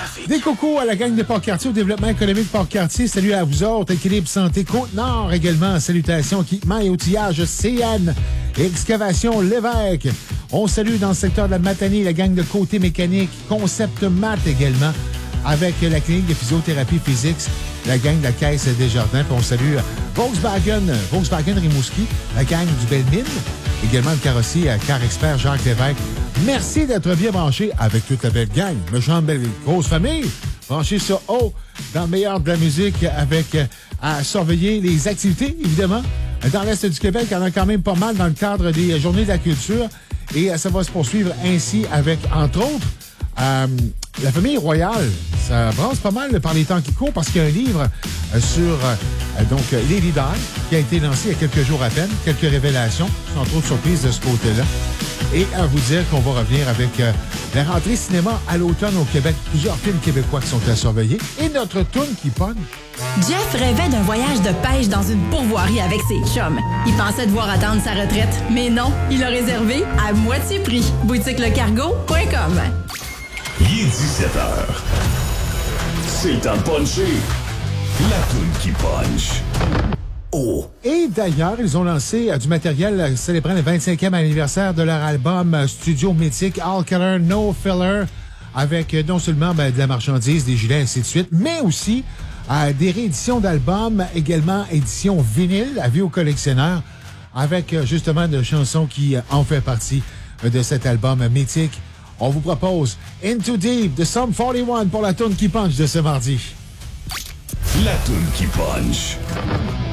trafic. Des cocos à la gang de Port-Cartier, au développement économique Port-Cartier. Salut à vous autres. Équilibre Santé Côte-Nord également. Salutations, équipement et outillage CN. Excavation Lévesque. On salue dans le secteur de la Matanie la gang de Côté Mécanique. Concept Mat également. Avec la clinique de physiothérapie physique, la gang de la Caisse Desjardins. Puis on salue Volkswagen Rimouski, la gang du Belmine. Également le carrossier Car Expert Jacques Lévesque. Merci d'être bien branché avec toute la belle gang. Méchante belle grosse famille. Branché sur haut dans le meilleur de la musique avec à surveiller les activités, évidemment. Dans l'Est du Québec, il y en a quand même pas mal dans le cadre des Journées de la culture. Et ça va se poursuivre ainsi avec, entre autres, la famille royale. Ça brasse pas mal par les temps qui courent parce qu'il y a un livre sur Lady Di qui a été lancé il y a quelques jours à peine. Quelques révélations, sans trop de surprises de ce côté-là. Et à vous dire qu'on va revenir avec la rentrée cinéma à l'automne au Québec. Plusieurs films québécois qui sont à surveiller. Et notre toune qui pogne. Jeff rêvait d'un voyage de pêche dans une pourvoirie avec ses chums. Il pensait devoir attendre sa retraite, mais non, il a réservé à moitié prix. boutiquelecargo.com. Il est 17h. C'est le temps de puncher. La toune qui punch. Oh. Et d'ailleurs, ils ont lancé du matériel célébrant le 25e anniversaire de leur album studio mythique All Color, No Filler, avec non seulement de la marchandise, des gilets, ainsi de suite, mais aussi des rééditions d'albums, également édition vinyle, avis aux collectionneurs, avec justement de chansons qui en fait partie de cet album mythique. On vous propose Into Deep de Sum 41 pour la toune qui punch de ce mardi. La toune qui punch.